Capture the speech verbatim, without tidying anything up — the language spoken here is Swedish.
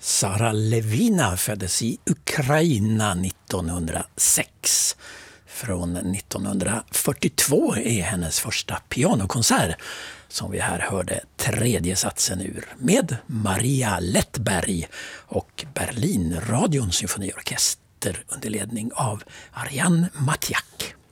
Sara Levina föddes i Ukraina nittonhundrasex. Från nittonhundrafyrtiotvå är hennes första pianokonsert, som vi här hörde tredje satsen ur, med Maria Lättberg och Berlinradions symfoniorkester under ledning av Ariane Matjak.